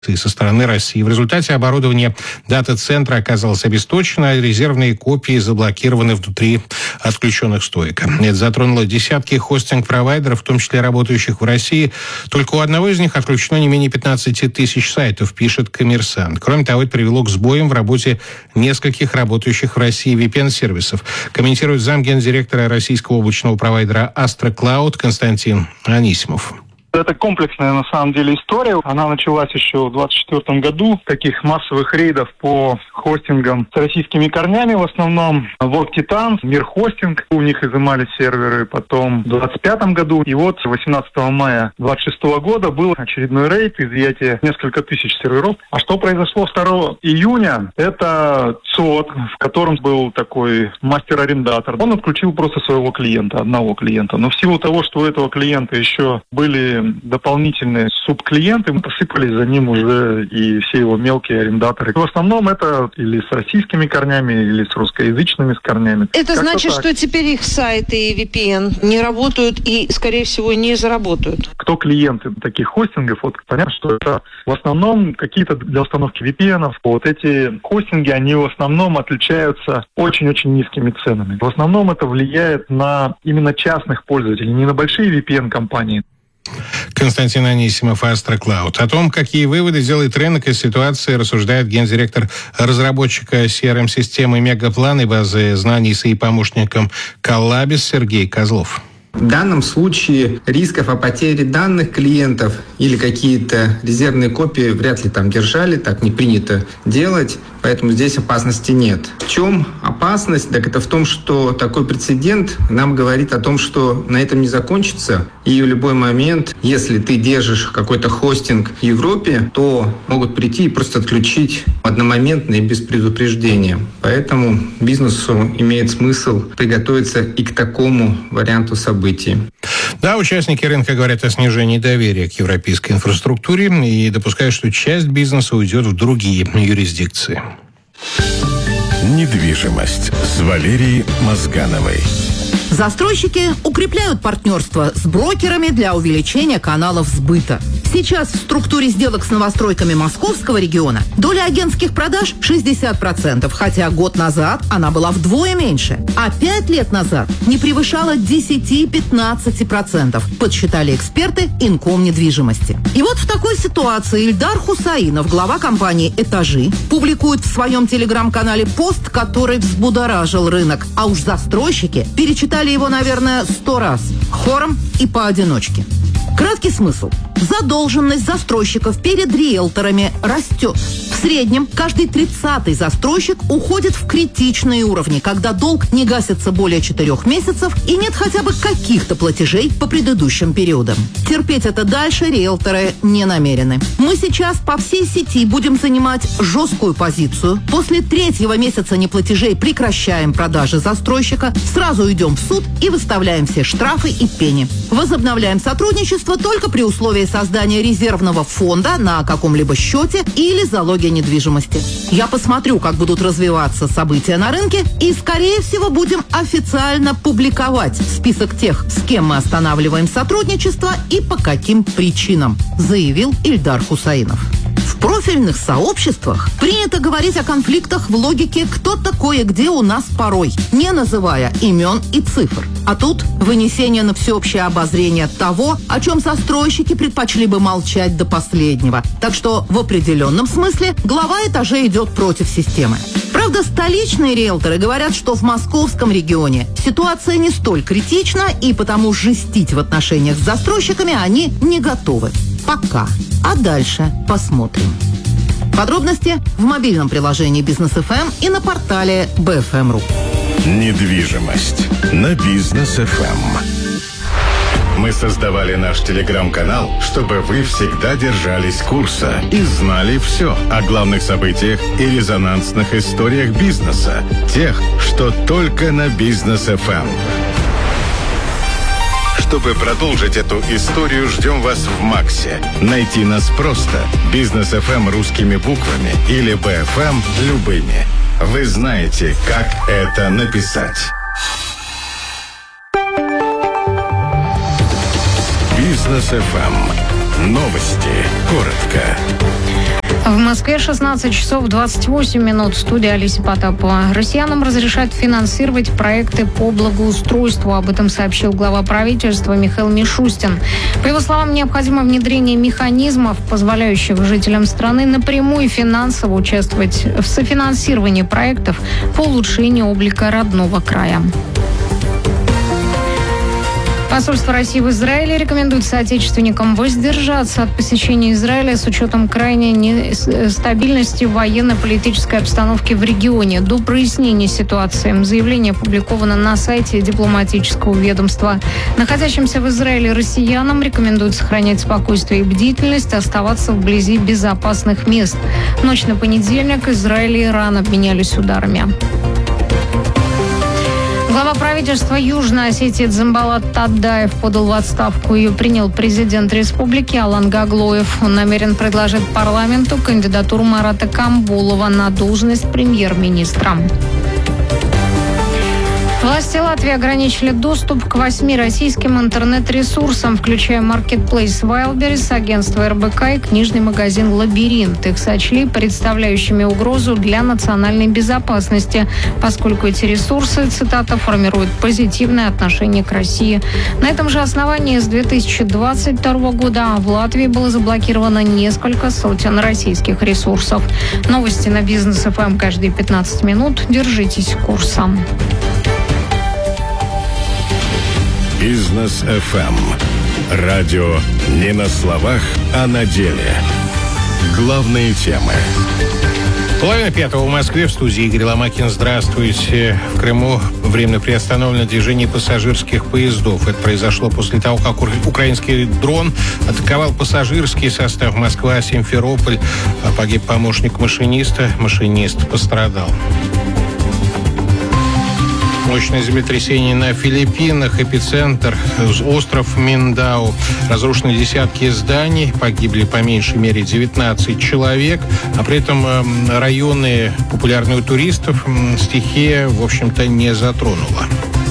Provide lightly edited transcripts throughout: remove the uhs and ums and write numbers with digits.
со стороны России. В результате оборудование дата-центра оказалось обесточено, а резервные копии заблокированы внутри отключенных стоек. Это затронуло десятки хостинг-провайдеров, в том числе работающих в России. Только у одного из них отключено не менее 15 тысяч сайтов, пишет «Коммерсант». Кроме того, это привело к сбоям в работе нескольких работающих в России VPN-сервисов. Комментирует замгендиректора российского облачного провайдера Astra Cloud Константин Анисимов. Это комплексная, на самом деле, история. Она началась еще в 2024 году. Таких массовых рейдов по хостингам с российскими корнями, в основном Work Titan, Мир Хостинг. У них изымали серверы. Потом в 2025 году. И вот 18 мая 2026 года был очередной рейд, изъятие несколько тысяч серверов. А что произошло 2 июня? Это ЦОД, в котором был такой мастер-арендатор. Он отключил просто своего клиента, одного клиента. Но в силу того, что у этого клиента еще были дополнительные субклиенты, посыпались за ним уже и все его мелкие арендаторы. В основном это или с российскими корнями, или с русскоязычными корнями. Это значит, что теперь их сайты и VPN не работают и, скорее всего, не заработают? Кто клиенты таких хостингов? Вот понятно, что это в основном какие-то для установки VPN-ов. Вот эти хостинги, они в основном отличаются очень-очень низкими ценами. В основном это влияет на именно частных пользователей, не на большие VPN-компании. Константин Анисимов, Astra Cloud. О том, какие выводы делает рынок из ситуации, рассуждает гендиректор разработчика CRM-системы «Мегаплан» и базы знаний с и помощником Коллабис Сергей Козлов. В данном случае рисков о потере данных клиентов или какие-то резервные копии вряд ли там держали, так не принято делать, поэтому здесь опасности нет. В чем опасность? Так это в том, что такой прецедент нам говорит о том, что на этом не закончится, и в любой момент, если ты держишь какой-то хостинг в Европе, то могут прийти и просто отключить одномоментно и без предупреждения. Поэтому бизнесу имеет смысл приготовиться и к такому варианту событий. Да, участники рынка говорят о снижении доверия к европейской инфраструктуре и допускают, что часть бизнеса уйдет в другие юрисдикции. Недвижимость с Валерией Мозгановой. Застройщики укрепляют партнерство с брокерами для увеличения каналов сбыта. Сейчас в структуре сделок с новостройками московского региона доля агентских продаж 60%, хотя год назад она была вдвое меньше, а 5 лет назад не превышала 10-15%, подсчитали эксперты Инком недвижимости. И вот в такой ситуации Ильдар Хусаинов, глава компании «Этажи», публикует в своем телеграм-канале пост, который взбудоражил рынок, а уж застройщики перечитали его, наверное, 100 раз, хором и поодиночке. Краткий смысл. Задолженность застройщиков перед риэлторами растет. В среднем каждый 30-й застройщик уходит в критичные уровни, когда долг не гасится более 4 месяцев и нет хотя бы каких-то платежей по предыдущим периодам. Терпеть это дальше риэлторы не намерены. Мы сейчас по всей сети будем занимать жесткую позицию. После 3-го месяца неплатежей прекращаем продажи застройщика, сразу идем в суд и выставляем все штрафы и пени. Возобновляем сотрудничество только при условии создания резервного фонда на каком-либо счете или залоге недвижимости. Я посмотрю, как будут развиваться события на рынке, и, скорее всего, будем официально публиковать список тех, с кем мы останавливаем сотрудничество и по каким причинам, заявил Ильдар Хусаинов. В профильных сообществах принято говорить о конфликтах в логике «кто-то кое-где у нас порой», не называя имен и цифр. А тут вынесение на всеобщее обозрение того, о чем застройщики предпочли бы молчать до последнего. Так что в определенном смысле глава «Этажей» идет против системы. Правда, столичные риэлторы говорят, что в московском регионе ситуация не столь критична, и потому жестить в отношениях с застройщиками они не готовы. Пока. А дальше посмотрим. Подробности в мобильном приложении Бизнес ФМ и на портале BFM.ru. Недвижимость на Бизнес ФМ. Мы создавали наш телеграм-канал, чтобы вы всегда держались курса и знали все о главных событиях и резонансных историях бизнеса. Тех, что только на Бизнес ФМ. Чтобы продолжить эту историю, ждем вас в Максе. Найти нас просто. Бизнес ФМ русскими буквами или БФМ любыми. Вы знаете, как это написать. Бизнес ФМ. Новости. Коротко. В Москве 16 часов 28 минут. В студии Алиса Потапова. Россиянам разрешают финансировать проекты по благоустройству. Об этом сообщил глава правительства Михаил Мишустин. По его словам, необходимо внедрение механизмов, позволяющих жителям страны напрямую финансово участвовать в софинансировании проектов по улучшению облика родного края. Посольство России в Израиле рекомендует соотечественникам воздержаться от посещения Израиля с учетом крайней нестабильности военно-политической обстановки в регионе до прояснения ситуации. Заявление опубликовано на сайте дипломатического ведомства. Находящимся в Израиле россиянам рекомендуют сохранять спокойствие и бдительность, оставаться вблизи безопасных мест. Ночь на понедельник Израиль и Иран обменялись ударами. Глава правительства Южной Осетии Дзамбалат Тадаев подал в отставку. Ее принял президент республики Алан Гаглоев. Он намерен предложить парламенту кандидатуру Марата Камбулова на должность премьер-министра. Власти Латвии ограничили доступ к 8 российским интернет-ресурсам, включая маркетплейс Wildberries, агентство РБК и книжный магазин «Лабиринт». Их сочли представляющими угрозу для национальной безопасности, поскольку эти ресурсы, цитата, формируют позитивное отношение к России. На этом же основании с 2022 года в Латвии было заблокировано несколько сотен российских ресурсов. Новости на Бизнес ФМ каждые 15 минут. Держитесь курса. Бизнес ФМ. Радио не на словах, а на деле. Главные темы. Половина пятого в Москве. В студии Игорь Ломакин. Здравствуйте. В Крыму временно приостановлено движение пассажирских поездов. Это произошло после того, как украинский дрон атаковал пассажирский состав Москва-Симферополь. Погиб помощник машиниста. Машинист пострадал. Мощное землетрясение на Филиппинах, эпицентр, остров Миндао. Разрушены десятки зданий, погибли по меньшей мере 19 человек, а при этом районы, популярные у туристов, стихия, в общем-то, не затронула.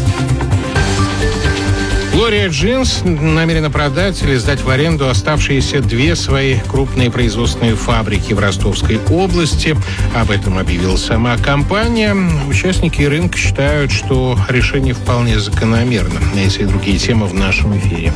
Глория Джинс намерена продать или сдать в аренду оставшиеся 2 свои крупные производственные фабрики в Ростовской области. Об этом объявила сама компания. Участники рынка считают, что решение вполне закономерно. Эти и другие темы в нашем эфире.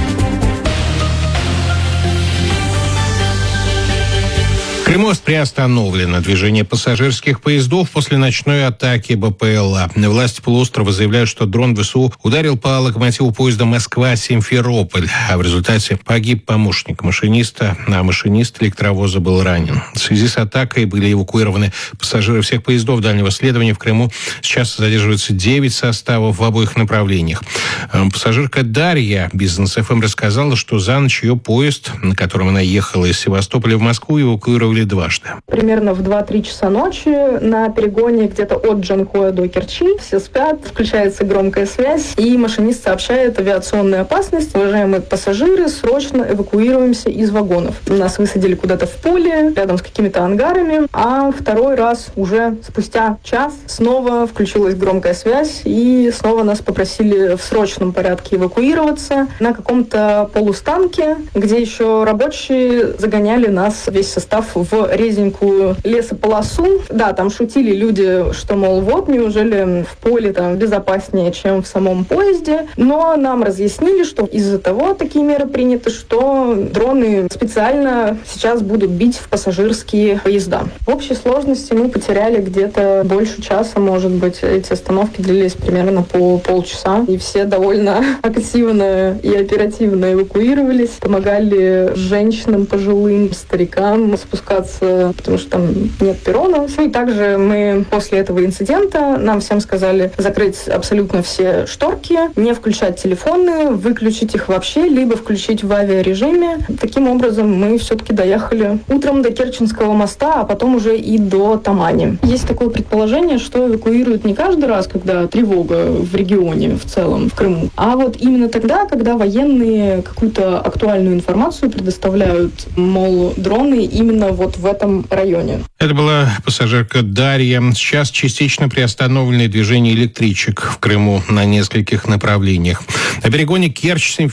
В Крыму приостановлено движение пассажирских поездов после ночной атаки БПЛА. Власти полуострова заявляют, что дрон ВСУ ударил по локомотиву поезда Москва-Симферополь, а в результате погиб помощник машиниста, а машинист электровоза был ранен. В связи с атакой были эвакуированы пассажиры всех поездов дальнего следования в Крыму. Сейчас задерживаются 9 составов в обоих направлениях. Пассажирка Дарья Бизнес ФМ рассказала, что за ночь ее поезд, на котором она ехала из Севастополя в Москву, эвакуировали дважды. Примерно в 2-3 часа ночи на перегоне где-то от Джанкоя до Керчи. Все спят, включается громкая связь, и машинист сообщает: авиационная опасность. Уважаемые пассажиры, срочно эвакуируемся из вагонов. Нас высадили куда-то в поле, рядом с какими-то ангарами, а второй раз уже спустя час снова включилась громкая связь, и снова нас попросили в срочном порядке эвакуироваться на каком-то полустанке, где еще рабочие загоняли нас, весь состав, в резенькую лесополосу. Да, там шутили люди, что, мол, вот, неужели в поле там безопаснее, чем в самом поезде. Но нам разъяснили, что из-за того такие меры приняты, что дроны специально сейчас будут бить в пассажирские поезда. В общей сложности мы потеряли где-то больше часа, может быть. Эти остановки длились примерно по полчаса. И все довольно активно и оперативно эвакуировались. Помогали женщинам, пожилым, старикам спускаться, потому что там нет перрона. И также мы после этого инцидента, нам всем сказали закрыть абсолютно все шторки, не включать телефоны, выключить их вообще, либо включить в авиарежиме. Таким образом, мы все-таки доехали утром до Керченского моста, а потом уже и до Тамани. Есть такое предположение, что эвакуируют не каждый раз, когда тревога в регионе в целом, в Крыму, а вот именно тогда, когда военные какую-то актуальную информацию предоставляют, мол, дроны именно вот в этом районе. Это была пассажирка Дарья. Сейчас частично приостановлены движение электричек в Крыму на нескольких направлениях. На перегоне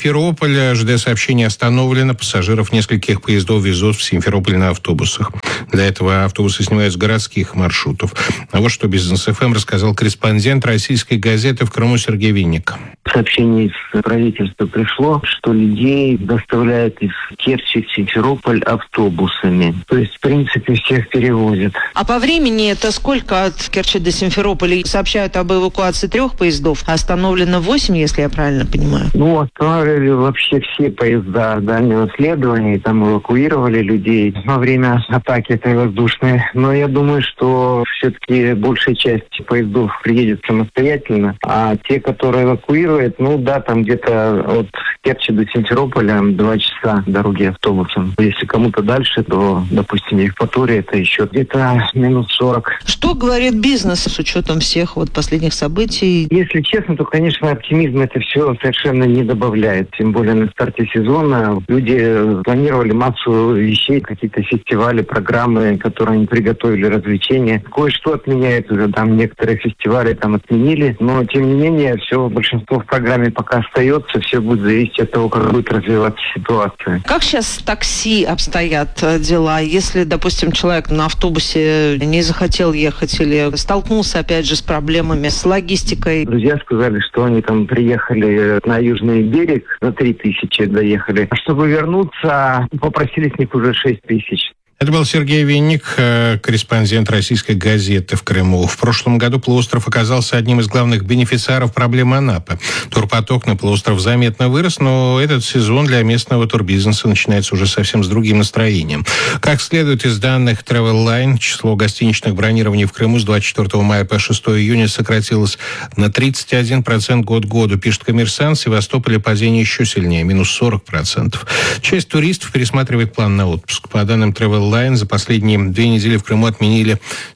Керчь-Симферополь ЖД-сообщение остановлено. Пассажиров нескольких поездов везут в Симферополь на автобусах. Для этого автобусы снимают с городских маршрутов. А вот что Бизнес ФМ рассказал корреспондент российской газеты в Крыму Сергей Винник. Сообщение из правительства пришло, что людей доставляют из Керчи в Симферополь автобусами. То есть, в принципе, всех перевозят. А по времени это сколько от Керчи до Симферополя? Сообщают об эвакуации 3 поездов, а остановлено 8, если я правильно понимаю. Останавливали вообще все поезда дальнего следования, там эвакуировали людей во время атаки этой воздушной. Но я думаю, что все-таки большая часть поездов приедет самостоятельно, а те, которые эвакуируют, там где-то от Керчи до Симферополя 2 часа дороги автобусом. Если кому-то дальше, то, допустим, Евпатория, это еще где-то минут 40. Что говорит бизнес с учетом всех последних событий? Если честно, то, конечно, оптимизм это все совершенно не добавляет. Тем более на старте сезона люди планировали массу вещей, какие-то фестивали, программы, которые они приготовили, развлечения. Кое-что отменяют уже, там некоторые фестивали отменили, но, тем не менее, все, большинство в программе пока остается, все будет зависеть от того, как будет развиваться ситуация. Как сейчас с такси обстоят дела? Если, допустим, человек на автобусе не захотел ехать или столкнулся, опять же, с проблемами с логистикой? Друзья сказали, что они приехали на Южный берег, на 3000 доехали. А чтобы вернуться, попросили с них уже 6000. Это был Сергей Винник, корреспондент российской газеты в Крыму. В прошлом году полуостров оказался одним из главных бенефициаров проблем Анапы. Турпоток на полуостров заметно вырос, но этот сезон для местного турбизнеса начинается уже совсем с другим настроением. Как следует из данных Travel Line, число гостиничных бронирований в Крыму с 24 мая по 6 июня сократилось на 31% год к году. Пишет «Коммерсант», в Севастополе падение еще сильнее, минус 40%. Часть туристов пересматривает план на отпуск. По данным Travel Line, за последние 2 недели в Крыму отменили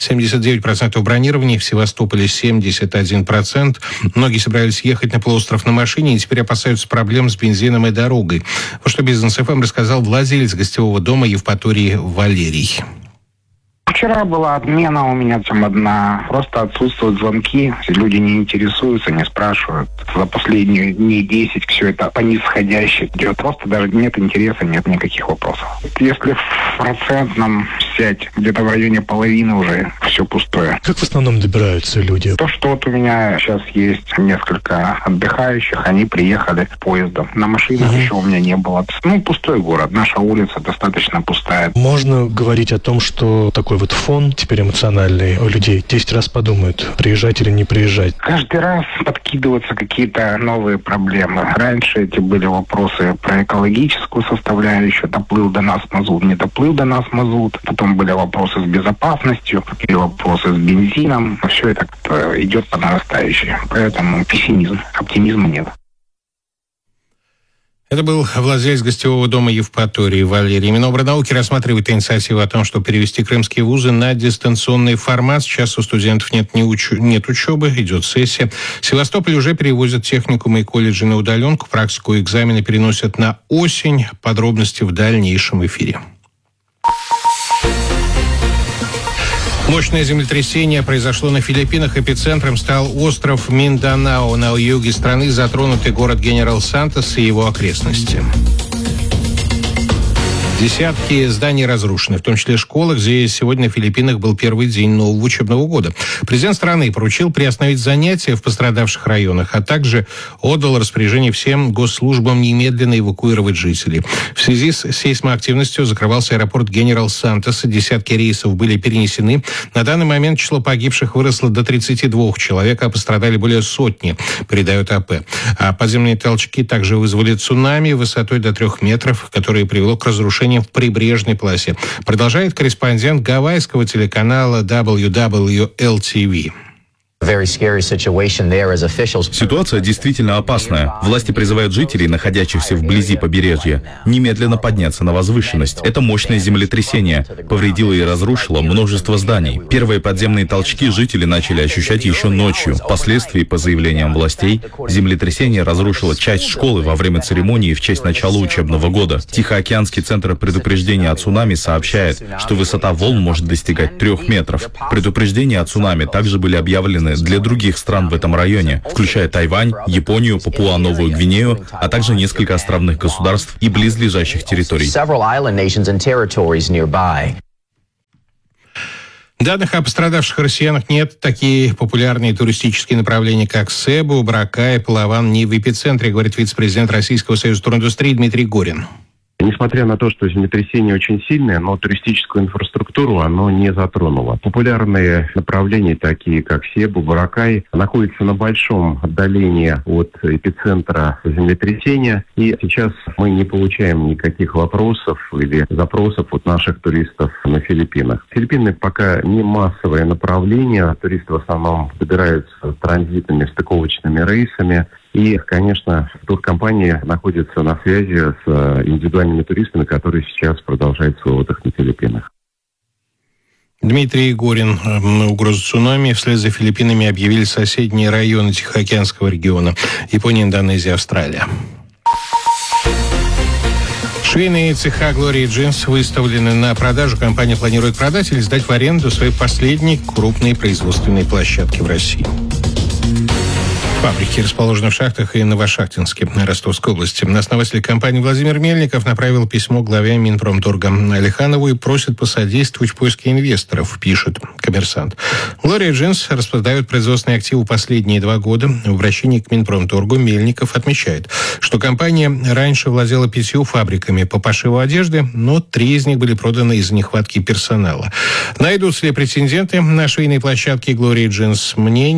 79% бронирований, в Севастополе 71%. Многие собирались ехать на полуостров на машине и теперь опасаются проблем с бензином и дорогой. Вот что Бизнес ФМ рассказал владелец гостевого дома Евпатории Валерий. Вчера была отмена у меня там одна. Просто отсутствуют звонки. Люди не интересуются, не спрашивают. За последние дней 10 все это по нисходящей идет. Просто даже нет интереса, нет никаких вопросов. Если в процентном взять, где-то в районе половины уже все пустое. Как в основном добираются люди? То, что у меня сейчас есть несколько отдыхающих, они приехали поездом. На машинах еще у меня не было. Пустой город. Наша улица достаточно пустая. Можно говорить о том, что такой фон теперь эмоциональный у людей 10 раз подумают, приезжать или не приезжать. Каждый раз подкидываются какие-то новые проблемы. Раньше эти были вопросы про экологическую составляющую. Доплыл до нас мазут, не доплыл до нас мазут. Потом были вопросы с безопасностью, были вопросы с бензином. Все это идет по нарастающей. Поэтому пессимизм, оптимизма нет. Это был владелец гостевого дома Евпатории Валерий. Минобрнауки рассматривает инициативу о том, чтобы перевести крымские вузы на дистанционный формат. Сейчас у студентов нет учебы, идет сессия. В Севастополе уже перевозят техникумы и колледжи на удаленку. Практику и экзамены переносят на осень. Подробности в дальнейшем эфире. Мощное землетрясение произошло на Филиппинах. Эпицентром стал остров Минданао на юге страны, затронутый город Генерал-Сантос и его окрестности. Десятки зданий разрушены, в том числе школы, где сегодня на Филиппинах был первый день нового учебного года. Президент страны поручил приостановить занятия в пострадавших районах, а также отдал распоряжение всем госслужбам немедленно эвакуировать жителей. В связи с сейсмоактивностью закрывался аэропорт Генерал-Сантоса. Десятки рейсов были перенесены. На данный момент число погибших выросло до 32 человек, а пострадали более сотни, передают АП. А подземные толчки также вызвали цунами высотой до 3 метров, которое привело к разрушению в прибрежной полосе. Продолжает корреспондент гавайского телеканала WWL-TV. Ситуация действительно опасная. Власти призывают жителей, находящихся вблизи побережья, немедленно подняться на возвышенность. Это мощное землетрясение повредило и разрушило множество зданий. Первые подземные толчки жители начали ощущать еще ночью. Впоследствии, по заявлениям властей, землетрясение разрушило часть школы во время церемонии в честь начала учебного года. Тихоокеанский центр предупреждения о цунами сообщает, что высота волн может достигать 3 метров. Предупреждения о цунами также были объявлены для других стран в этом районе, включая Тайвань, Японию, Папуа-Новую Гвинею, а также несколько островных государств и близлежащих территорий. Данных о пострадавших россиянах нет. Такие популярные туристические направления, как Себу, Буракай, Палаван, не в эпицентре, говорит вице-президент Российского союза туриндустрии Дмитрий Горин. Несмотря на то, что землетрясение очень сильное, но туристическую инфраструктуру оно не затронуло. Популярные направления, такие как Себу, Буракай, находятся на большом отдалении от эпицентра землетрясения. И сейчас мы не получаем никаких вопросов или запросов от наших туристов на Филиппинах. Филиппины пока не массовое направление. Туристы в основном добираются транзитными, стыковочными рейсами. И, конечно, туркомпании находятся на связи с индивидуальными туристами, которые сейчас продолжают свой отдых на Филиппинах. Дмитрий Горин. Угрозу цунами вслед за Филиппинами объявили соседние районы Тихоокеанского региона: Япония, Индонезия, Австралия. Швейные цеха Glory Jeans выставлены на продажу. Компания планирует продать или сдать в аренду свои последние крупные производственные площадки в России. Фабрики расположены в Шахтах и Новошахтинске, Ростовской области. Основатель компании Владимир Мельников направил письмо главе Минпромторга Алиханову и просит посодействовать в поиске инвесторов, пишет «Коммерсант». Glory Jeans распродает производственные активы последние 2 года. В обращении к Минпромторгу Мельников отмечает, что компания раньше владела 5 фабриками по пошиву одежды, но 3 из них были проданы из-за нехватки персонала. Найдутся ли претенденты на швейные площадки Glory Jeans?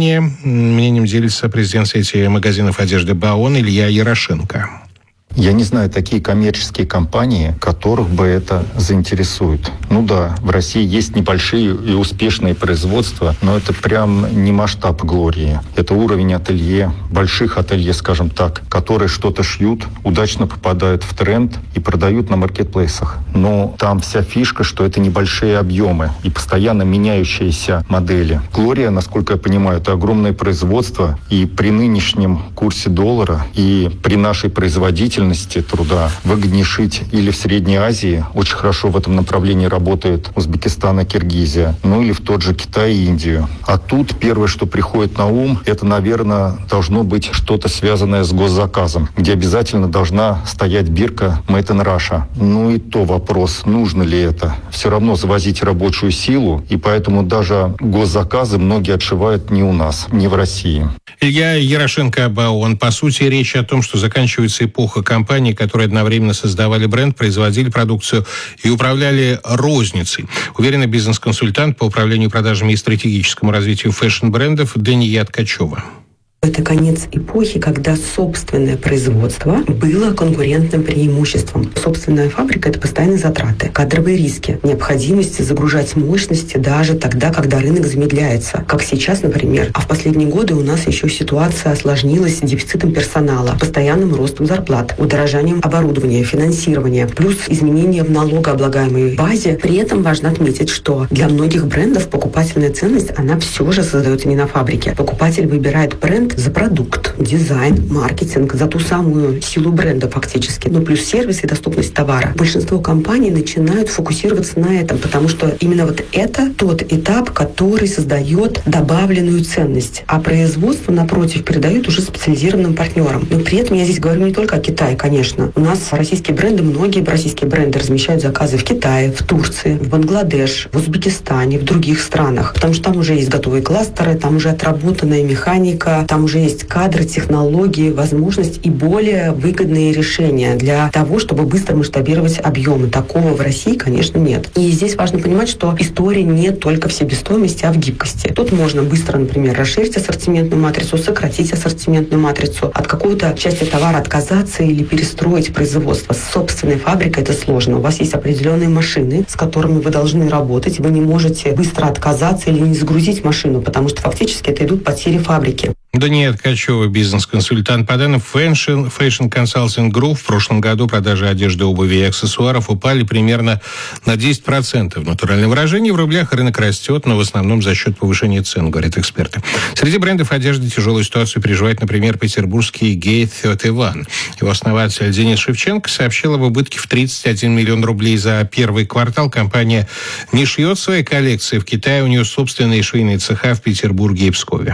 Мнением делится президент сети магазинов одежды «Баон» Илья Ярошенко. Я не знаю такие коммерческие компании, которых бы это заинтересует. Ну да, в России есть небольшие и успешные производства, но это прям не масштаб Глории. Это уровень ателье, больших ателье, скажем так, которые что-то шьют, удачно попадают в тренд и продают на маркетплейсах. Но там вся фишка, что это небольшие объемы и постоянно меняющиеся модели. Глория, насколько я понимаю, это огромное производство, и при нынешнем курсе доллара и при нашей производительности труда выгоднее шить или в Средней Азии, очень хорошо в этом направлении работает Узбекистан и Киргизия, ну или в тот же Китай и Индию. А тут первое, что приходит на ум, это, наверное, должно быть что-то связанное с госзаказом, где обязательно должна стоять бирка «Made in Russia». Ну и то вопрос, нужно ли это. Все равно завозить рабочую силу, и поэтому даже госзаказы многие отшивают не у нас, не в России. Илья Ярошенко, «Баон». По сути, речь о том, что заканчивается эпоха компаний, которые одновременно создавали бренд, производили продукцию и управляли розницей. Уверенный бизнес-консультант по управлению продажами и стратегическому развитию фэшн-брендов Дания Ткачева. Это конец эпохи, когда собственное производство было конкурентным преимуществом. Собственная фабрика – это постоянные затраты, кадровые риски, необходимость загружать мощности даже тогда, когда рынок замедляется. Как сейчас, например. А в последние годы у нас еще ситуация осложнилась дефицитом персонала, постоянным ростом зарплат, удорожанием оборудования, финансирования, плюс изменения в налогооблагаемой базе. При этом важно отметить, что для многих брендов покупательная ценность, она все же создается не на фабрике. Покупатель выбирает бренд за продукт, дизайн, маркетинг, за ту самую силу бренда фактически. Ну, плюс сервис и доступность товара. Большинство компаний начинают фокусироваться на этом, потому что именно вот это тот этап, который создает добавленную ценность. А производство, напротив, передают уже специализированным партнерам. Но при этом я здесь говорю не только о Китае, конечно. У нас российские бренды, многие российские бренды размещают заказы в Китае, в Турции, в Бангладеш, в Узбекистане, в других странах. Потому что там уже есть готовые кластеры, там уже отработанная механика, там уже есть кадры, технологии, возможность и более выгодные решения для того, чтобы быстро масштабировать объемы. Такого в России, конечно, нет. И здесь важно понимать, что история не только в себестоимости, а в гибкости. Тут можно быстро, например, расширить ассортиментную матрицу, сократить ассортиментную матрицу, от какой-то части товара отказаться или перестроить производство. С собственной фабрикой это сложно. У вас есть определенные машины, с которыми вы должны работать. Вы не можете быстро отказаться или не загрузить машину, потому что фактически это идут потери фабрики. Дания Ткачева, бизнес-консультант. По данным Fashion Consulting Group, в прошлом году продажи одежды, обуви и аксессуаров упали примерно на 10%. В натуральном выражении в рублях рынок растет, но в основном за счет повышения цен, говорят эксперты. Среди брендов одежды тяжелую ситуацию переживает, например, петербургский Gate 31. Его основатель Денис Шевченко сообщил об убытке в 31 миллион рублей за первый квартал. Компания не шьет свои коллекции в Китае, у нее собственные швейные цеха в Петербурге и Пскове.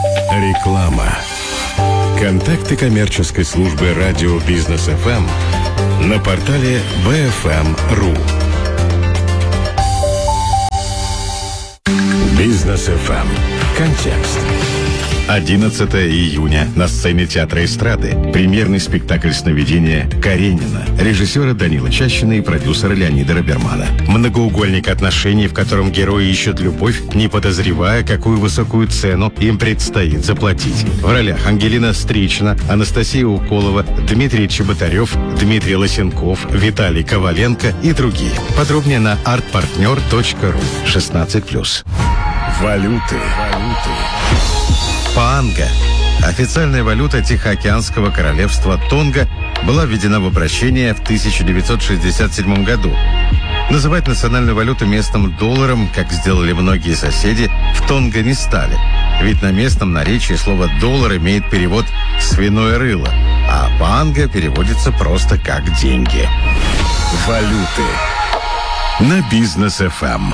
Реклама. Контакты коммерческой службы радио Бизнес ФМ на портале BFM.ru. Бизнес ФМ. Контекст. 11 июня на сцене Театра эстрады премьерный спектакль сновидения «Каренина» режиссера Данила Чащина и продюсера Леонида Робермана. Многоугольник отношений, в котором герои ищут любовь, не подозревая, какую высокую цену им предстоит заплатить. В ролях Ангелина Стрична, Анастасия Уколова, Дмитрий Чеботарев, Дмитрий Лосенков, Виталий Коваленко и другие. Подробнее на artpartner.ru 16+. Валюты. Паанга, официальная валюта Тихоокеанского королевства Тонга, была введена в обращение в 1967 году. Называть национальную валюту местным долларом, как сделали многие соседи, в Тонго не стали. Ведь на местном наречии слово «доллар» имеет перевод «свиное рыло», а паанга переводится просто как «деньги». Валюты на Бизнес ФМ.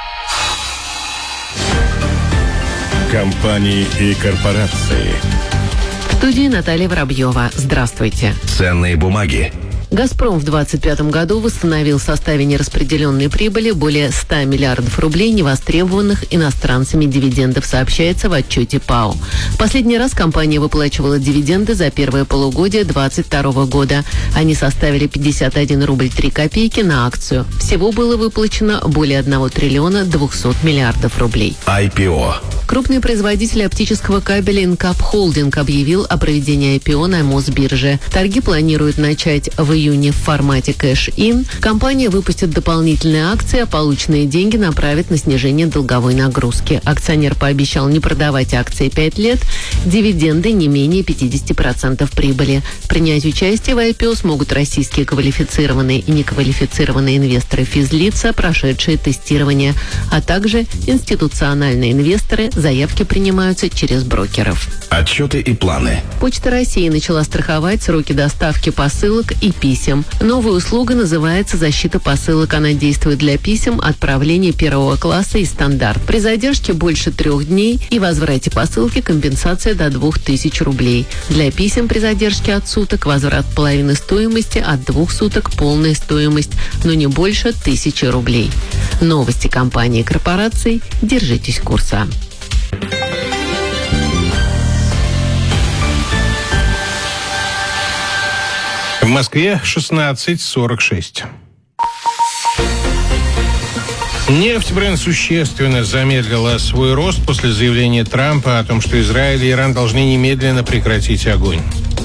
Компании и корпорации. В студии Наталья Воробьева. Здравствуйте. Ценные бумаги. «Газпром» в 2025 году восстановил в составе нераспределенной прибыли более 100 миллиардов рублей невостребованных иностранцами дивидендов, сообщается в отчете ПАО. Последний раз компания выплачивала дивиденды за первое полугодие 2022 года. Они составили 51 рубль 3 копейки на акцию. Всего было выплачено более 1 триллиона 200 миллиардов рублей. IPO. Крупный производитель оптического кабеля Инкап Холдинг объявил о проведении IPO на Мосбирже. Торги планируют начать в июне в формате кэш-ин. Компания выпустит дополнительные акции, а полученные деньги направит на снижение долговой нагрузки. Акционер пообещал не продавать акции 5 лет, дивиденды не менее 50% прибыли. Принять участие в IPO смогут российские квалифицированные и неквалифицированные инвесторы-физлица, прошедшие тестирование, а также институциональные инвесторы. Заявки принимаются через брокеров. Отчеты и планы. Почта России начала страховать сроки доставки посылок и писем. Новая услуга называется «Защита посылок». Она действует для писем отправления первого класса и стандарт. При задержке больше 3 дней и возврате посылки компенсация до 2000 рублей. Для писем при задержке от суток возврат половины стоимости, от 2 суток полная стоимость, но не больше 1000 рублей. Новости компании и корпораций. Держитесь курса. В Москве 16:46. Нефть Брент существенно замедлила свой рост после заявления Трампа о том, что Израиль и Иран должны немедленно прекратить огонь.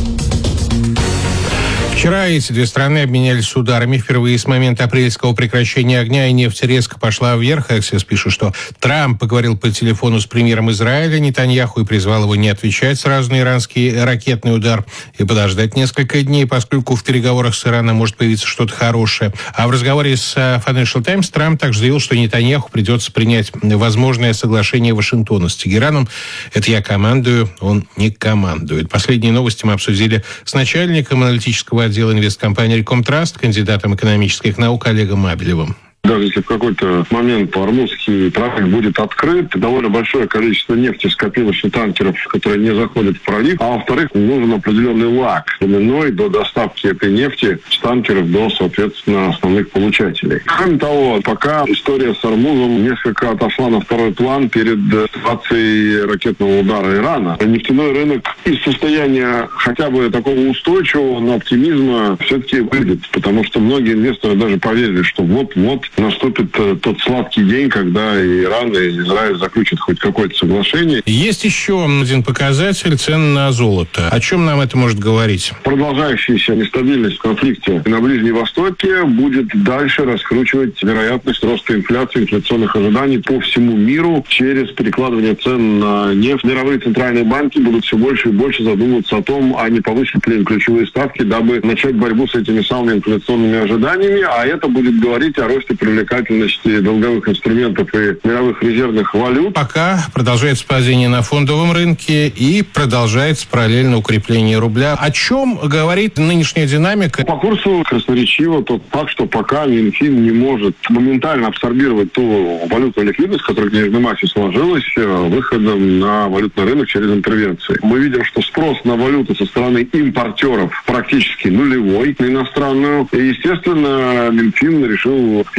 Вчера эти две страны обменялись ударами впервые с момента апрельского прекращения огня, и нефть резко пошла вверх. Эксес пишет, что Трамп поговорил по телефону с премьером Израиля Нетаньяху и призвал его не отвечать сразу на иранский ракетный удар и подождать несколько дней, поскольку в переговорах с Ираном может появиться что-то хорошее. А в разговоре с Financial Times Трамп также заявил, что Нетаньяху придется принять возможное соглашение Вашингтона с Тегераном. Это я командую, он не командует. Последние новости мы обсудили с начальником аналитического отдела инвесткомпании «Рекомтраст», кандидатом экономических наук Олегом Абелевым. Даже если в какой-то момент Ормузский пролив будет открыт, довольно большое количество нефти скопилось у танкеров, которые не заходят в пролив. А во-вторых, нужен определенный лаг временной до доставки этой нефти с танкеров до, соответственно, основных получателей. Кроме того, пока история с Ормузом несколько отошла на второй план перед ситуацией ракетного удара Ирана. Нефтяной рынок из состояния хотя бы такого устойчивого, но оптимизма все-таки выйдет, потому что многие инвесторы даже поверили, что вот-вот наступит тот сладкий день, когда и Иран, и Израиль заключат хоть какое-то соглашение. Есть еще один показатель — цены на золото. О чем нам это может говорить? Продолжающаяся нестабильность в конфликте на Ближнем Востоке будет дальше раскручивать вероятность роста инфляции, инфляционных ожиданий по всему миру через перекладывание цен на нефть. Мировые центральные банки будут все больше и больше задумываться о том, а не повысят ли им ключевые ставки, дабы начать борьбу с этими самыми инфляционными ожиданиями, а это будет говорить о росте привлекательности долговых инструментов и мировых резервных валют. Пока продолжается падение на фондовом рынке и продолжается параллельно укрепление рубля. О чем говорит нынешняя динамика? По курсу красноречиво тот факт, что пока Минфин не может моментально абсорбировать ту валютную ликвидность, которая в денежной массе сложилась, выходом на валютный рынок через интервенции. Мы видим, что спрос на валюту со стороны импортеров практически нулевой на иностранную. И, естественно, Минфин решил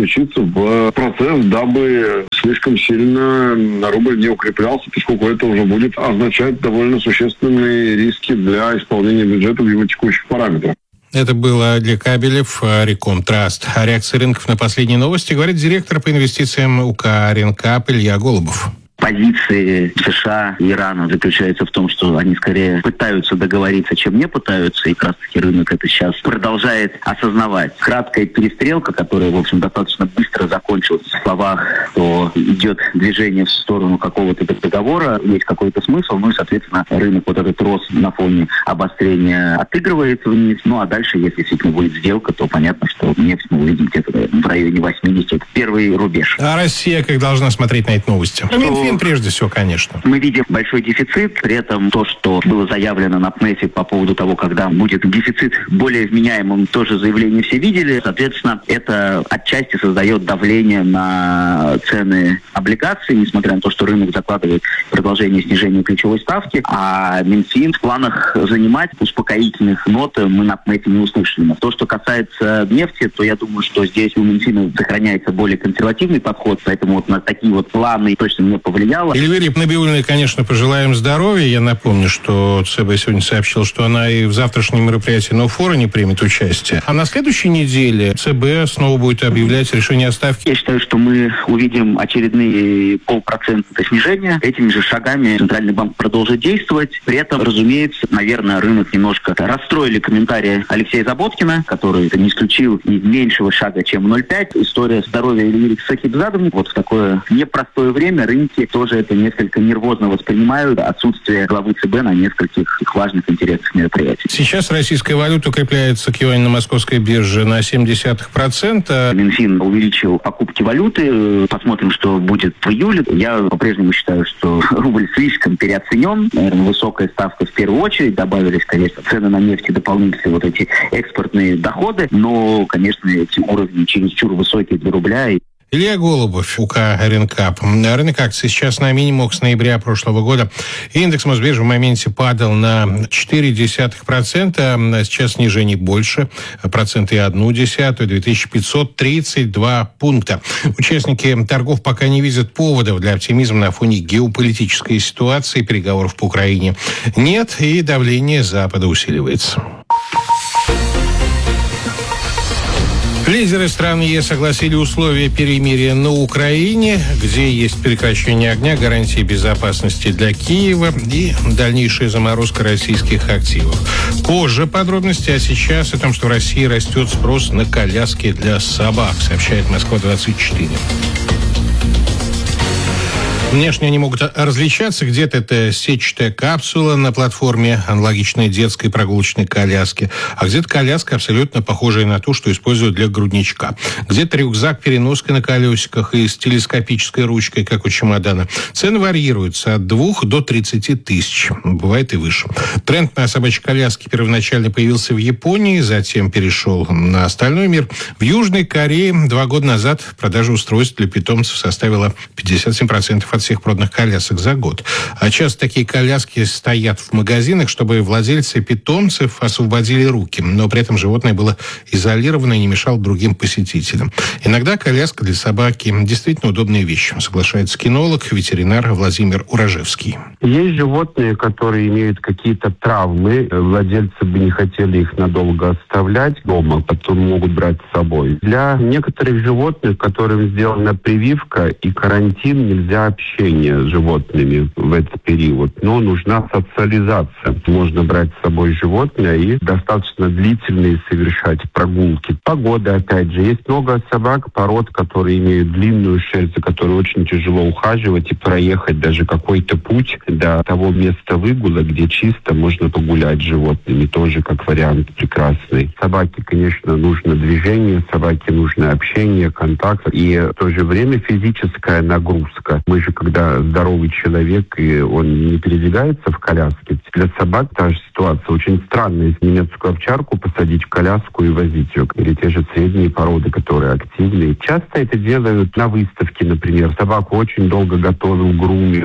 включиться в процесс, дабы слишком сильно рубль не укреплялся, поскольку это уже будет означать довольно существенные риски для исполнения бюджета в его текущих параметрах. Это было для Кабелев, Рекомтраст. О реакции рынков на последние новости говорит директор по инвестициям УК Ренкап Илья Голубов. Позиции США и Ирана заключается в том, что они скорее пытаются договориться, чем не пытаются, и как раз-таки рынок это сейчас продолжает осознавать. Краткая перестрелка, которая, в общем, достаточно быстро закончилась в словах, что идет движение в сторону какого-то договора, есть какой-то смысл, ну и, соответственно, рынок вот этот рост на фоне обострения отыгрывается вниз, ну а дальше, если действительно будет сделка, то понятно, что нефть мы увидим где-то в районе 80, это первый рубеж. А Россия как должна смотреть на эти новости? Прежде всего, конечно. Мы видим большой дефицит, при этом то, что было заявлено на ПНЭФе по поводу того, когда будет дефицит более вменяемым, тоже заявление все видели. Соответственно, это отчасти создает давление на цены облигаций, несмотря на то, что рынок закладывает продолжение снижения ключевой ставки, а Минфин в планах занимать успокоительных нот мы на ПНЭФе не услышали. Но то, что касается нефти, то я думаю, что здесь у Минфина сохраняется более консервативный подход, поэтому вот на такие вот планы точно не повлияло. Эльвире Набиуллиной, конечно, пожелаем здоровья. Я напомню, что ЦБ сегодня сообщил, что она и в завтрашнем мероприятии Ноуфора не примет участие. А на следующей неделе ЦБ снова будет объявлять решение о ставке. Я считаю, что мы увидим очередные 0,5% снижения. Этими же шагами Центральный банк продолжит действовать. При этом, разумеется, наверное, рынок немножко расстроили комментарии Алексея Заботкина, который не исключил и меньшего шага, чем 0,5. История здоровья Эльвиры Сахибзадовны. Вот в такое непростое время рынки тоже это несколько нервозно воспринимают, отсутствие главы ЦБ на нескольких важных интересных мероприятиях. Сейчас российская валюта укрепляется к юаню на московской бирже на 0,7%. Минфин увеличил покупки валюты. Посмотрим, что будет в июле. Я по-прежнему считаю, что рубль слишком переоценен. Наверное, высокая ставка в первую очередь. Добавились, конечно, цены на нефть и дополнительные вот эти экспортные доходы. Но, конечно, эти уровни чересчур высокие для рубля. Илья Голубов, УК Ренкап. Рынок акций сейчас на минимумах с ноября прошлого года. Индекс Мосбиржи в моменте падал на 0,4%, а сейчас снижение больше, 1,1%, 2532 пункта. Участники торгов пока не видят поводов для оптимизма на фоне геополитической ситуации, переговоров по Украине нет, и давление Запада усиливается. Лидеры стран ЕС согласили условия перемирия на Украине, где есть прекращение огня, гарантии безопасности для Киева и дальнейшая заморозка российских активов. Позже подробности, а сейчас о том, что в России растет спрос на коляски для собак, сообщает Москва-24. Внешне они могут различаться. Где-то это сетчатая капсула на платформе аналогичной детской прогулочной коляски, а где-то коляска, абсолютно похожая на ту, что используют для грудничка. Где-то рюкзак-переноска на колесиках и с телескопической ручкой, как у чемодана. Цены варьируются от 2 до 30 тысяч. Бывает и выше. Тренд на собачьи коляски первоначально появился в Японии, затем перешел на остальной мир. В Южной Корее 2 года назад продажа устройств для питомцев составила 57% от всех проданных колясок за год. А часто такие коляски стоят в магазинах, чтобы владельцы питомцев освободили руки, но при этом животное было изолировано и не мешало другим посетителям. Иногда коляска для собаки действительно удобная вещь, соглашается кинолог, ветеринар Владимир Уражевский. Есть животные, которые имеют какие-то травмы, владельцы бы не хотели их надолго оставлять дома, потом могут брать с собой. Для некоторых животных, которым сделана прививка и карантин, нельзя общаться с животными в этот период, но нужна социализация. Можно брать с собой животное и достаточно длительные совершать прогулки. Погода, опять же. Есть много собак, пород, которые имеют длинную шерсть, за которой очень тяжело ухаживать и проехать даже какой-то путь до того места выгула, где чисто можно погулять с животными. Тоже как вариант прекрасный. Собаке, конечно, нужно движение, собаке нужно общение, контакт и в то же время физическая нагрузка. Мы же когда здоровый человек, и он не передвигается в коляске. Для собак та же ситуация очень странная. Если немецкую овчарку посадить в коляску и возить ее, или те же средние породы, которые активные. Часто это делают на выставке, например. Собаку очень долго готовил грумер,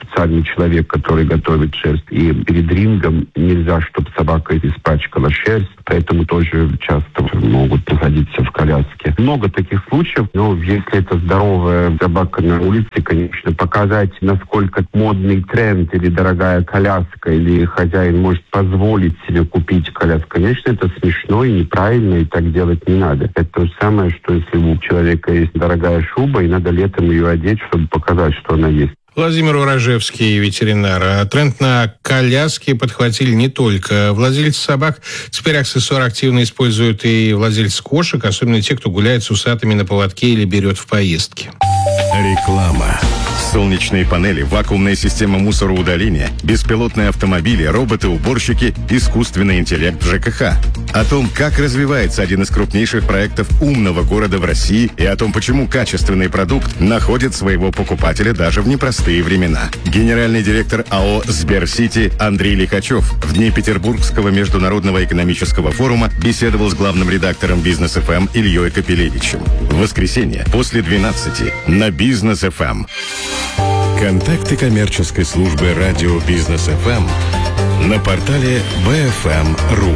специальный человек, который готовит шерсть. И перед рингом нельзя, чтобы собака испачкала шерсть, поэтому тоже часто могут находиться в коляске. Много таких случаев, но если это здоровая собака на улице, конечно, показать, насколько модный тренд или дорогая коляска, или хозяин может позволить себе купить коляску, конечно, это смешно и неправильно, и так делать не надо. Это то же самое, что если у человека есть дорогая шуба, и надо летом ее одеть, чтобы показать, что она есть. Владимир Урожевский, ветеринар. Тренд на коляски подхватили не только владельцы собак. Теперь аксессуар активно используют и владельцы кошек, особенно те, кто гуляет с усатыми на поводке или берет в поездки. Реклама. Солнечные панели, вакуумная система мусороудаления, беспилотные автомобили, роботы-уборщики, искусственный интеллект в ЖКХ. О том, как развивается один из крупнейших проектов умного города в России и о том, почему качественный продукт находит своего покупателя даже в непростые времена. Генеральный директор АО «Сберсити» Андрей Лихачев в дни Петербургского международного экономического форума беседовал с главным редактором «Бизнес ФМ» Ильей Капелевичем. В воскресенье после 12 на «Бизнес ФМ». Контакты коммерческой службы радио «Бизнес ФМ» на портале bfm.ru.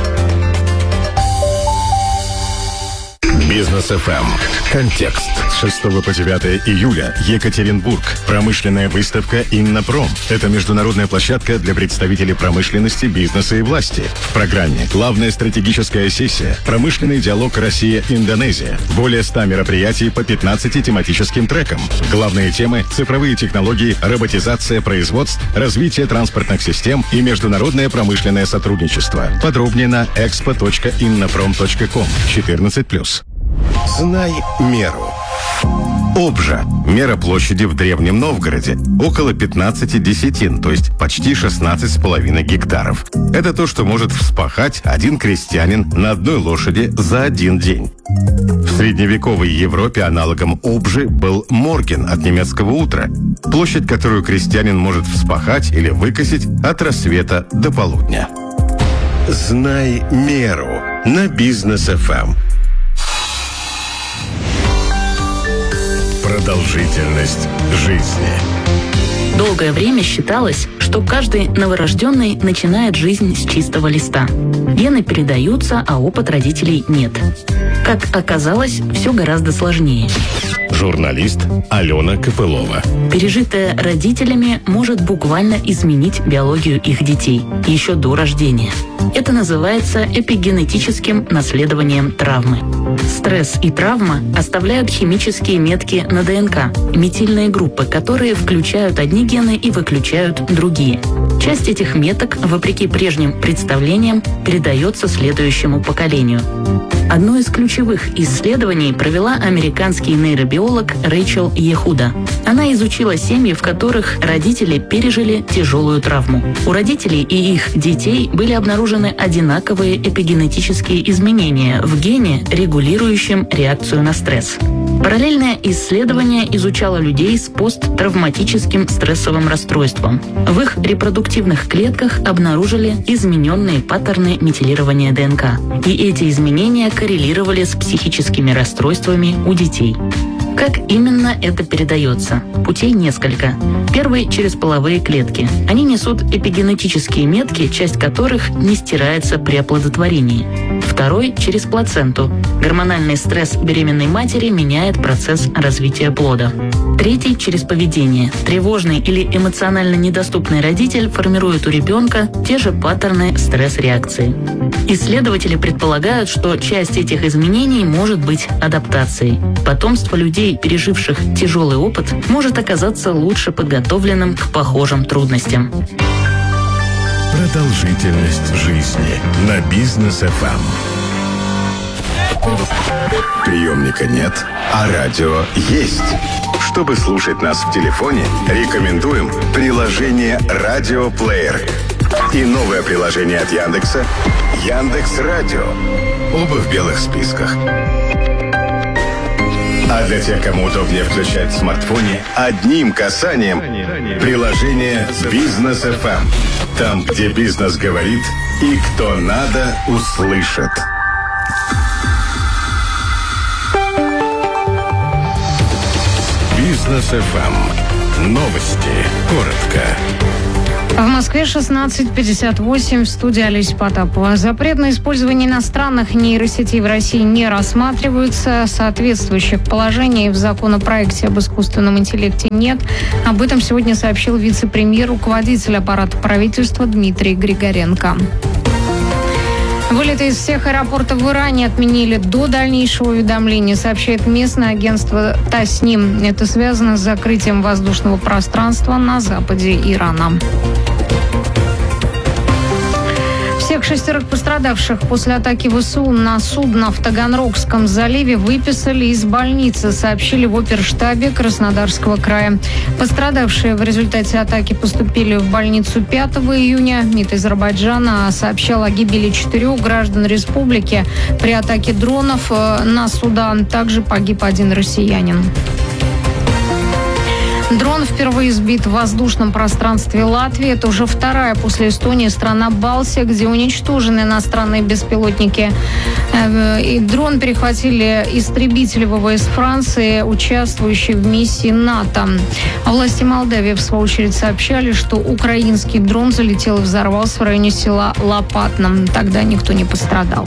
Бизнес ФМ. Контекст. С 6 по 9 июля. Екатеринбург. Промышленная выставка «Иннопром». Это международная площадка для представителей промышленности, бизнеса и власти. В программе главная стратегическая сессия, промышленный диалог Россия-Индонезия. Более 100 мероприятий по 15 тематическим трекам. Главные темы – цифровые технологии, роботизация производств, развитие транспортных систем и международное промышленное сотрудничество. Подробнее на expo.innoprom.com. 14+. Знай меру. Обжа. Мера площади в Древнем Новгороде. Около 15 десятин, то есть почти 16,5 гектаров. Это то, что может вспахать один крестьянин на одной лошади за один день. В средневековой Европе аналогом обжи был морген от немецкого утра. Площадь, которую крестьянин может вспахать или выкосить от рассвета до полудня. Знай меру на Бизнес ФМ. Продолжительность жизни. Долгое время считалось, что каждый новорожденный начинает жизнь с чистого листа. Гены передаются, а опыт родителей нет. Как оказалось, все гораздо сложнее. Журналист Алена Копылова. Пережитое родителями может буквально изменить биологию их детей еще до рождения. Это называется эпигенетическим наследованием травмы. Стресс и травма оставляют химические метки на ДНК, метильные группы, которые включают одни гены и выключают другие. Часть этих меток, вопреки прежним представлениям, передается следующему поколению. Одно из ключевых исследований провела американский нейробиолог Рэйчел Ехуда. Она изучила семьи, в которых родители пережили тяжелую травму. У родителей и их детей были обнаружены одинаковые эпигенетические изменения в гене, регулирующем реакцию на стресс. Параллельное исследование изучало людей с посттравматическим стрессовым расстройством. В их репродуктивных клетках обнаружили измененные паттерны метилирования ДНК. И эти изменения коррелировали с психическими расстройствами у детей. Как именно это передается? Путей несколько. Первый – через половые клетки. Они несут эпигенетические метки, часть которых не стирается при оплодотворении. Второй – через плаценту. Гормональный стресс беременной матери меняет процесс развития плода. Третий – через поведение. Тревожный или эмоционально недоступный родитель формирует у ребенка те же паттерны стресс-реакции. Исследователи предполагают, что часть этих изменений может быть адаптацией. Потомство людей, переживших тяжелый опыт, может оказаться лучше подготовленным к похожим трудностям. Продолжительность жизни на Бизнес ФМ. Приемника нет, а радио есть. Чтобы слушать нас в телефоне, рекомендуем приложение «Радиоплеер» и новое приложение от Яндекса «Яндекс.Радио». Оба в белых списках. А для тех, кому удобнее включать в смартфоне, одним касанием приложение «Бизнес ФМ». Там, где бизнес говорит и кто надо, услышит. Бизнес ФМ. Новости. Коротко. В Москве 16:58, в студии Олеся Потапова. Запрет на использование иностранных нейросетей в России не рассматривается. Соответствующих положений в законопроекте об искусственном интеллекте нет. Об этом сегодня сообщил вице-премьер, руководитель аппарата правительства Дмитрий Григоренко. Вылеты из всех аэропортов в Иране отменили до дальнейшего уведомления, сообщает местное агентство ТАСНИМ. Это связано с закрытием воздушного пространства на западе Ирана. Всех 6 пострадавших после атаки ВСУ на судно в Таганрогском заливе выписали из больницы, сообщили в оперштабе Краснодарского края. Пострадавшие в результате атаки поступили в больницу 5 июня. МИД Азербайджана сообщал о гибели 4 граждан республики при атаке дронов на суда. Также погиб 1 россиянин. Дрон впервые сбит в воздушном пространстве Латвии. Это уже вторая после Эстонии страна Балтии, где уничтожены иностранные беспилотники. И дрон перехватили истребители ВВС Франции, участвующие в миссии НАТО. Власти Молдавии, в свою очередь, сообщали, что украинский дрон залетел и взорвался в районе села Лопатном. Тогда никто не пострадал.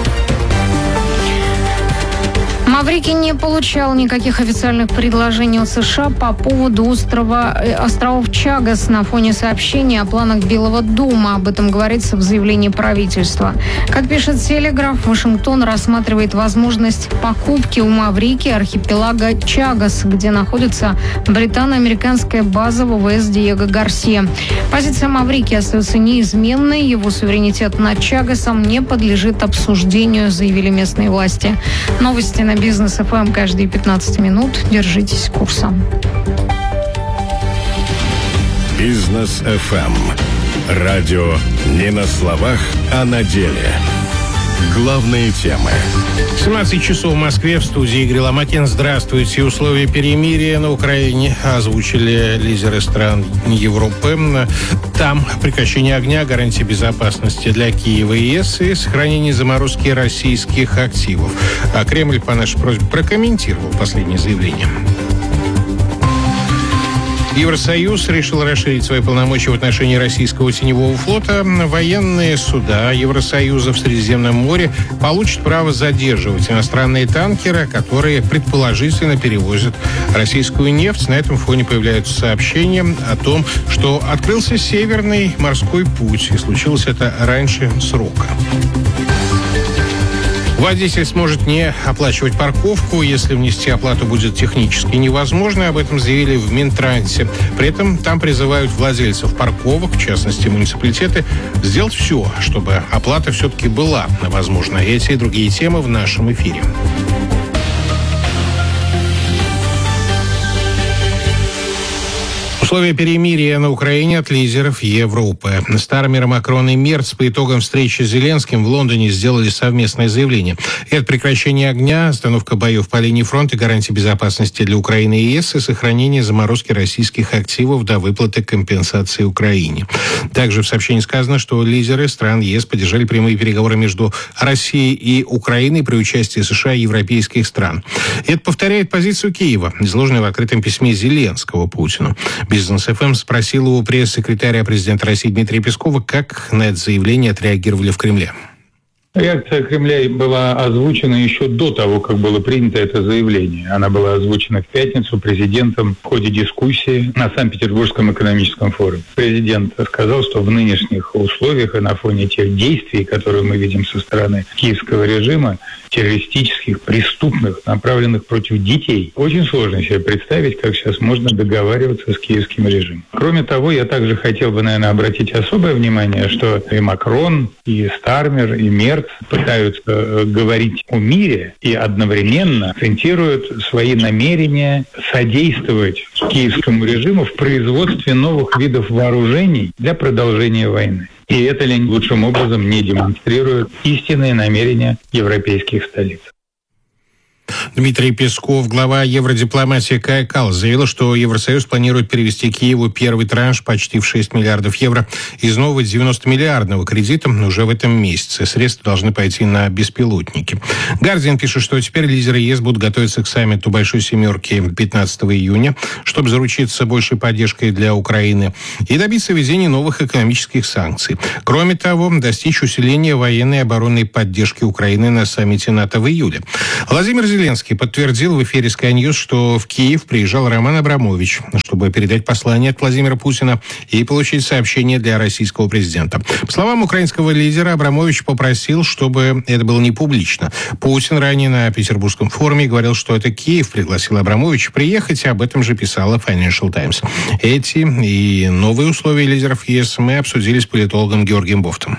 Маврикий не получал никаких официальных предложений от США по поводу островов Чагос на фоне сообщения о планах Белого дома. Об этом говорится в заявлении правительства. Как пишет Телеграф, Вашингтон рассматривает возможность покупки у Маврикии архипелага Чагос, где находится британо-американская база ВВС Диего Гарсия. Позиция Маврикии остается неизменной. Его суверенитет над Чагосом не подлежит обсуждению, заявили местные власти. Новости на Бизнес ФМ каждые 15 минут. Держитесь курса. Бизнес ФМ. Радио не на словах, а на деле. Главные темы. 17 часов в Москве, в студии Игорь Ломакин. Здравствуйте. Условия перемирия на Украине озвучили лидеры стран Европы. Там прекращение огня, гарантия безопасности для Киева и ЕС и сохранение заморозки российских активов. А Кремль по нашей просьбе прокомментировал последнее заявление. Евросоюз решил расширить свои полномочия в отношении российского теневого флота. Военные суда Евросоюза в Средиземном море получат право задерживать иностранные танкеры, которые предположительно перевозят российскую нефть. На этом фоне появляются сообщения о том, что открылся Северный морской путь, и случилось это раньше срока. Водитель сможет не оплачивать парковку, если внести оплату будет технически невозможно. Об этом заявили в Минтрансе. При этом там призывают владельцев парковок, в частности муниципалитеты, сделать все, чтобы оплата все-таки была возможна. Эти и другие темы в нашем эфире. Условия перемирия на Украине от лидеров Европы. Стармер, Макрон и Мерц по итогам встречи с Зеленским в Лондоне сделали совместное заявление. Это прекращение огня, остановка боев по линии фронта, гарантия безопасности для Украины и ЕС и сохранение заморозки российских активов до выплаты компенсации Украине. Также в сообщении сказано, что лидеры стран ЕС поддержали прямые переговоры между Россией и Украиной при участии США и европейских стран. Это повторяет позицию Киева, изложенную в открытом письме Зеленского Путину. Бизнес ФМ спросил у пресс-секретаря президента России Дмитрия Пескова, как на это заявление отреагировали в Кремле. Реакция Кремля была озвучена еще до того, как было принято это заявление. Она была озвучена в пятницу президентом в ходе дискуссии на Санкт-Петербургском экономическом форуме. Президент сказал, что в нынешних условиях и на фоне тех действий, которые мы видим со стороны киевского режима, террористических, преступных, направленных против детей, очень сложно себе представить, как сейчас можно договариваться с киевским режимом. Кроме того, я также хотел бы, наверное, обратить особое внимание, что и Макрон, и Стармер, и Мерц пытаются говорить о мире и одновременно акцентируют свои намерения содействовать киевскому режиму в производстве новых видов вооружений для продолжения войны. И это лучшим образом не демонстрирует истинные намерения европейских столиц. Дмитрий Песков, глава евродипломатии Кая Каллас, заявил, что Евросоюз планирует перевести Киеву первый транш почти в 6 миллиардов евро из нового 90-миллиардного кредита уже в этом месяце. Средства должны пойти на беспилотники. «Гардиан» пишет, что теперь лидеры ЕС будут готовиться к саммиту Большой Семерки 15 июня, чтобы заручиться большей поддержкой для Украины и добиться введения новых экономических санкций. Кроме того, достичь усиления военной и оборонной поддержки Украины на саммите НАТО в июле. Владимир Зеленский подтвердил в эфире Sky News, что в Киев приезжал Роман Абрамович, чтобы передать послание от Владимира Путина и получить сообщение для российского президента. По словам украинского лидера, Абрамович попросил, чтобы это было не публично. Путин ранее на Петербургском форуме говорил, что это Киев пригласил Абрамовича приехать, и об этом же писала Financial Times. Эти и новые условия лидеров ЕС мы обсудили с политологом Георгием Бофтом.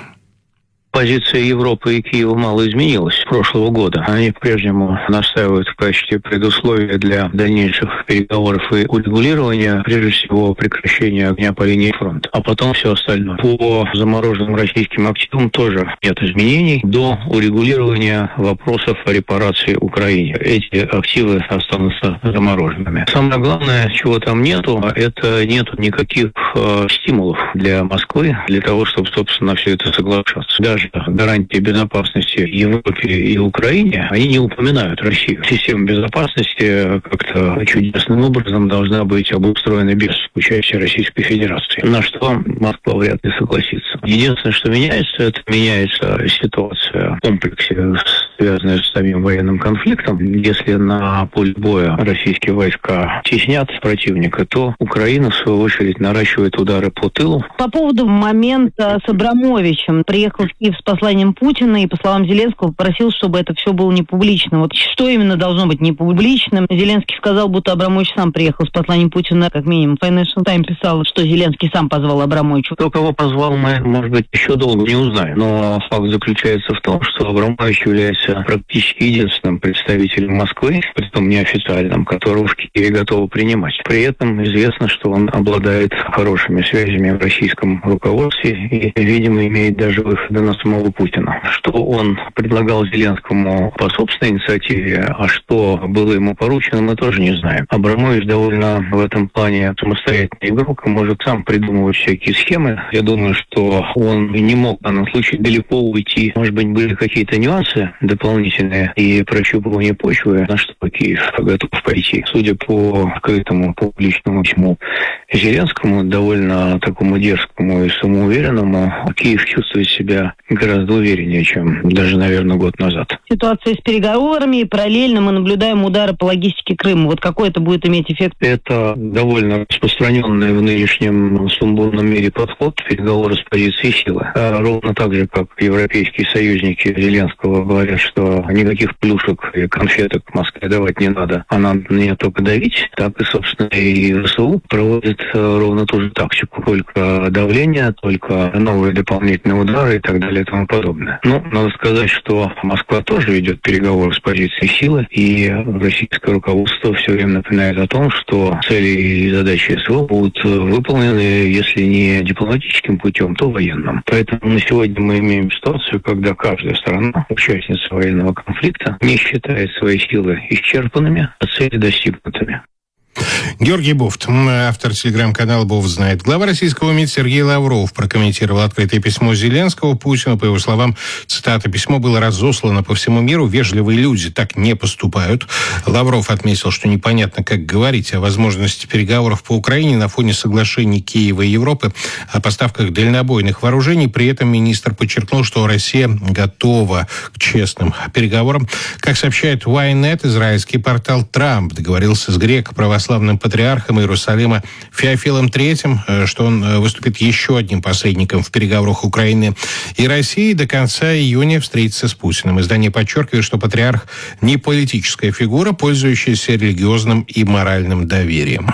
Позиция Европы и Киева мало изменилась с прошлого года. Они по-прежнему настаивают в качестве предусловия для дальнейших переговоров и урегулирования, прежде всего, прекращения огня по линии фронта, а потом все остальное. По замороженным российским активам тоже нет изменений до урегулирования вопросов о репарации Украине. Эти активы останутся замороженными. Самое главное, чего там нету, это нету никаких стимулов для Москвы для того, чтобы, собственно, на все это соглашаться. Даже гарантии безопасности Европе и Украине, они не упоминают Россию. Система безопасности как-то чудесным образом должна быть обустроена без участия Российской Федерации. На что Москва вряд ли согласится. Единственное, что меняется, это меняется ситуация в комплексе, связанная с самим военным конфликтом. Если на поле боя российские войска теснят противника, то Украина, в свою очередь, наращивает удары по тылу. По поводу момента с Абрамовичем. Приехал в Киев с посланием Путина и, по словам Зеленского, попросил, чтобы это все было не публично. Вот что именно должно быть не публичным? Зеленский сказал, будто Абрамович сам приехал с посланием Путина. Как минимум, Financial Times писал, что Зеленский сам позвал Абрамовича. Кто кого позвал, мы, может быть, еще долго не узнаем. Но факт заключается в том, что Абрамович является практически единственным представителем Москвы, притом неофициальным, которого в Киеве готовы принимать. При этом известно, что он обладает хорошими связями в российском руководстве и, видимо, имеет даже выходы на самого Путина. Что он предлагал Зеленскому по собственной инициативе, а что было ему поручено, мы тоже не знаем. Абрамович довольно в этом плане самостоятельный игрок и может сам придумывать всякие схемы. Я думаю, что он не мог в данном случае далеко уйти. Может быть, были какие-то нюансы дополнительные и прощупывание почвы, на что Киев готов пойти. Судя по открытому публичному письму Зеленскому, довольно такому дерзкому и самоуверенному, Киев чувствует себя гораздо увереннее, чем даже, наверное, год назад. Ситуация с переговорами, и параллельно мы наблюдаем удары по логистике Крыма. Вот какой это будет иметь эффект? Это довольно распространенный в нынешнем сумбурном мире подход переговоры с позиции силы. Ровно так же, как европейские союзники Зеленского говорят, что никаких плюшек и конфеток Москве давать не надо, а надо на нее только давить, так и, собственно, и ВСУ проводит ровно ту же тактику. Только давление, только новые дополнительные удары и так далее и тому подобное. Но надо сказать, что Москва тоже ведет переговоры с позиции силы, и российское руководство все время напоминает о том, что цели и задачи СВО будут выполнены, если не дипломатическим путем, то военным. Поэтому на сегодня мы имеем ситуацию, когда каждая сторона, участница военного конфликта, не считает свои силы исчерпанными, а цели достигнутыми. Георгий Бофт, автор телеграм-канала «Бофт знает». Глава российского МИД Сергей Лавров прокомментировал открытое письмо Зеленского Путину. По его словам, цитата: «Письмо было разослано по всему миру. Вежливые люди так не поступают». Лавров отметил, что непонятно, как говорить о возможности переговоров по Украине на фоне соглашений Киева и Европы о поставках дальнобойных вооружений. При этом министр подчеркнул, что Россия готова к честным переговорам. Как сообщает Ynet, израильский портал, Трамп договорился с греко-православным патриархом Иерусалима Феофилом III, что он выступит еще одним посредником в переговорах Украины и России. До конца июня встретится с Путиным. Издание подчеркивает, что патриарх не политическая фигура, пользующаяся религиозным и моральным доверием.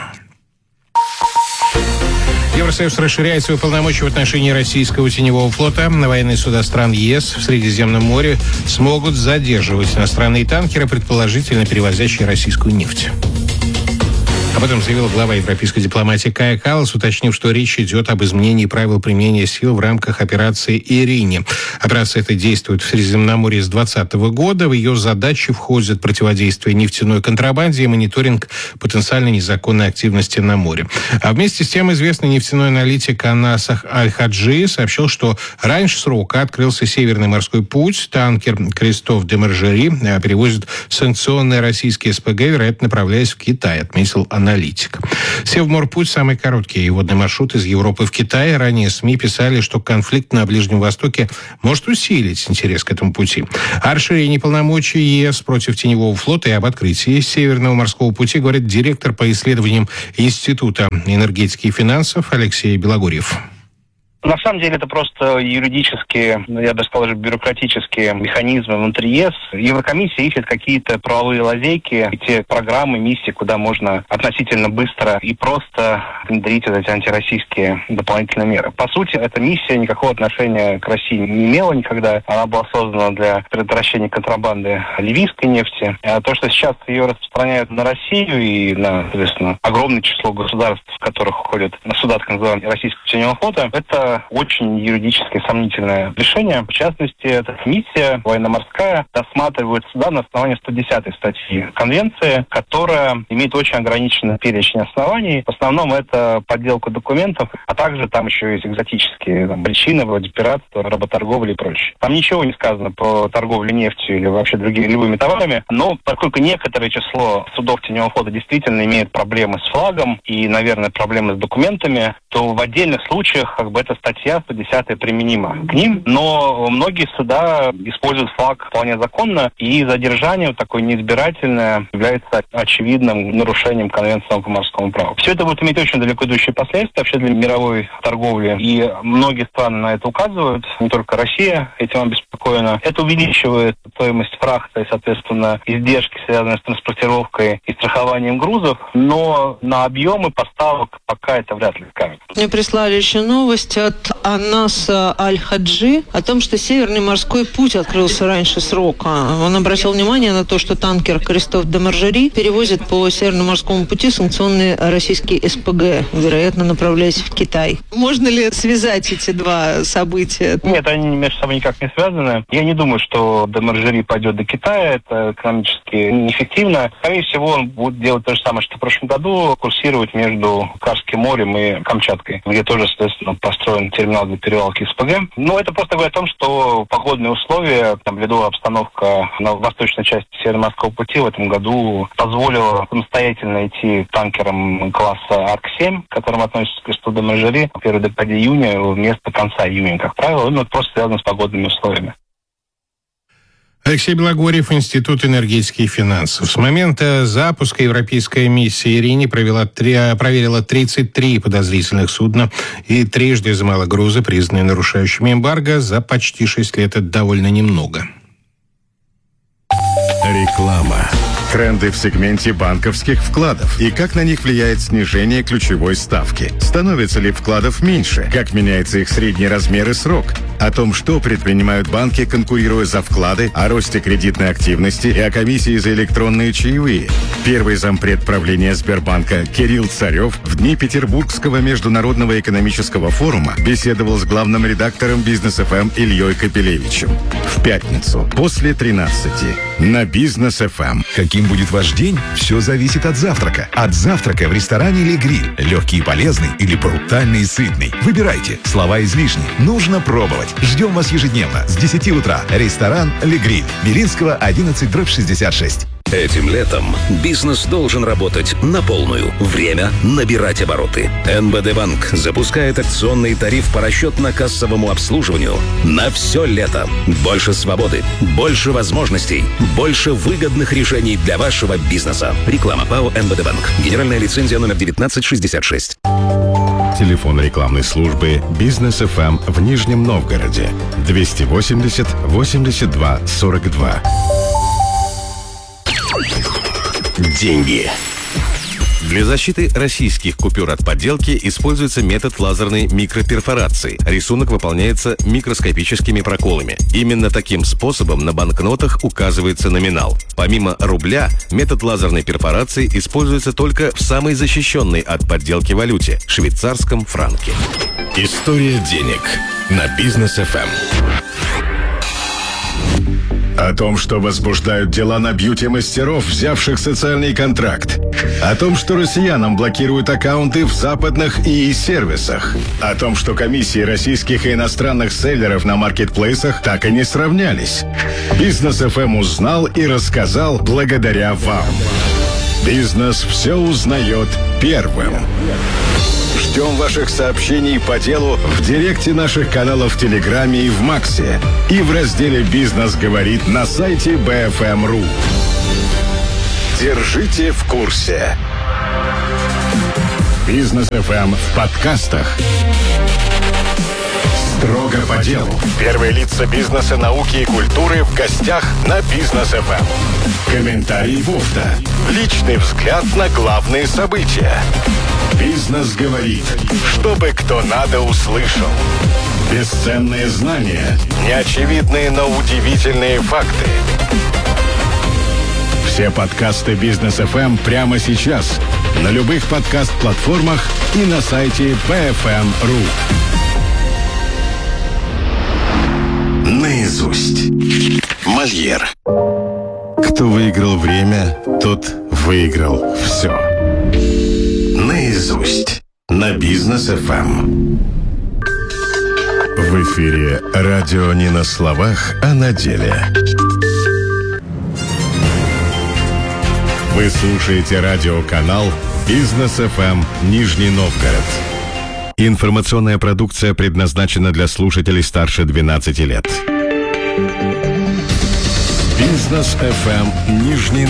Евросоюз расширяет свои полномочия в отношении российского теневого флота. Военные суда стран ЕС в Средиземном море смогут задерживать иностранные танкеры, предположительно перевозящие российскую нефть. Об этом заявила глава европейской дипломатии Кая Каллас, уточнив, что речь идет об изменении правил применения сил в рамках операции «Ирине». Операция эта действует в Средиземноморье с 2020 года. В ее задачи входят противодействие нефтяной контрабанде и мониторинг потенциально незаконной активности на море. А вместе с тем известный нефтяной аналитик Анас Аль-Хаджи сообщил, что раньше срока открылся Северный морской путь. Танкер «Кристоф де Маржери» перевозит санкционные российские СПГ, вероятно, направляясь в Китай, отметил аналитик. Севморпуть – самый короткий водный маршрут из Европы в Китай. Ранее СМИ писали, что конфликт на Ближнем Востоке может усилить интерес к этому пути. О расширении полномочий ЕС против теневого флота и об открытии Северного морского пути говорит директор по исследованиям Института энергетики и финансов Алексей Белогорьев. На самом деле это просто юридические, я бы сказал, бюрократические механизмы внутри ЕС. Еврокомиссия ищет какие-то правовые лазейки, те программы, миссии, куда можно относительно быстро и просто внедрить эти антироссийские дополнительные меры. По сути, эта миссия никакого отношения к России не имела никогда. Она была создана для предотвращения контрабанды ливийской нефти. А то, что сейчас ее распространяют на Россию и на, соответственно, огромное число государств, в которых входят суда, так называемого российского теневого флота, это очень юридически сомнительное решение. В частности, эта комиссия военно-морская рассматривает суда на основании 110 статьи Конвенции, которая имеет очень ограниченный перечень оснований. В основном это подделка документов, а также там еще есть экзотические причины, вроде пиратства, работорговли и прочее. Там ничего не сказано про торговлю нефтью или вообще другими любыми товарами, но поскольку некоторое число судов теневого флота действительно имеют проблемы с флагом и, наверное, проблемы с документами, то в отдельных случаях эта статья 110 применима к ним, но многие суда используют флаг вполне законно, и задержание такое неизбирательное является очевидным нарушением Конвенции по морскому праву. Все это будет иметь очень далеко идущие последствия вообще для мировой торговли, и многие страны на это указывают, не только Россия этим обеспокоена. Это увеличивает стоимость фрахта и, соответственно, издержки, связанные с транспортировкой и страхованием грузов, но на объемы поставок пока это вряд ли скажет. Мне прислали еще новость от Анаса Аль-Хаджи о том, что Северный морской путь открылся раньше срока. Он обратил внимание на то, что танкер «Кристоф де Маржери» перевозит по Северному морскому пути санкционные российские СПГ, вероятно, направляясь в Китай. Можно ли связать эти два события? Нет, они между собой никак не связаны. Я не думаю, что де Маржери пойдет до Китая. Это экономически неэффективно. Скорее всего, он будет делать то же самое, что в прошлом году, курсировать между Карским морем и Камчаткой, где тоже, соответственно, построен терминал для перевалки СПГ. Но это просто говорит о том, что погодные условия, ледовая обстановка на восточной части Северно-морского пути в этом году позволила самостоятельно идти танкерам класса АРК-7, к которым относится Кристоф де Маржери, в первой декаде июня вместо конца июня, как правило. Это просто связано с погодными условиями. Алексей Белогорьев, Институт энергетики и финансов. С момента запуска европейская миссия «Ирине» проверила 33 подозрительных судна и трижды изымала грузы, признанные нарушающими эмбарго, за почти 6 лет. Это довольно немного. Реклама. Тренды в сегменте банковских вкладов и как на них влияет снижение ключевой ставки. Становится ли вкладов меньше? Как меняется их средний размер и срок? О том, что предпринимают банки, конкурируя за вклады, о росте кредитной активности и о комиссии за электронные чаевые. Первый зампред правления Сбербанка Кирилл Царев в дни Петербургского международного экономического форума беседовал с главным редактором Бизнес ФМ Ильей Капелевичем. В пятницу после 13 на Бизнес ФМ. Каким будет ваш день? Все зависит от завтрака. От завтрака в ресторане «Ле Гриль». Легкий и полезный или брутальный и сытный. Выбирайте. Слова излишни. Нужно пробовать. Ждем вас ежедневно с 10 утра. Ресторан «Ле Гриль». Белинского, 11/66. Этим летом бизнес должен работать на полную. Время набирать обороты. НБД Банк запускает акционный тариф по расчетно-кассовому обслуживанию на все лето. Больше свободы, больше возможностей, больше выгодных решений для вашего бизнеса. Реклама ПАО «НБД Банк». Генеральная лицензия номер 1966. Телефон рекламной службы «Бизнес ФМ» в Нижнем Новгороде 280 82 42. Деньги. Для защиты российских купюр от подделки используется метод лазерной микроперфорации. Рисунок выполняется микроскопическими проколами. Именно таким способом на банкнотах указывается номинал. Помимо рубля, метод лазерной перфорации используется только в самой защищенной от подделки валюте – швейцарском франке. История денег на Бизнес FM. О том, что возбуждают дела на бьюти-мастеров, взявших социальный контракт. О том, что россиянам блокируют аккаунты в западных ИИ-сервисах. О том, что комиссии российских и иностранных селлеров на маркетплейсах так и не сравнялись. Бизнес FM узнал и рассказал благодаря вам. Бизнес все узнает первым. Ждем ваших сообщений по делу в директе наших каналов в Телеграме и в Максе. И в разделе «Бизнес говорит» на сайте BFM.ru. Держите в курсе. Бизнес FM в подкастах. Строго по делу. Первые лица бизнеса, науки и культуры в гостях на Бизнес FM. Комментарий Бофта. Личный взгляд на главные события. Бизнес говорит, чтобы кто надо услышал. Бесценные знания, неочевидные, но удивительные факты. Все подкасты Бизнес FM прямо сейчас на любых подкаст-платформах и на сайте bfm.ru. Наизусть. Мольер. Кто выиграл время, тот выиграл все. Наизусть. На Бизнес FM. В эфире радио не на словах, а на деле. Вы слушаете радиоканал Бизнес FM Нижний Новгород. Информационная продукция предназначена для слушателей старше 12 лет. Бизнес FM Нижний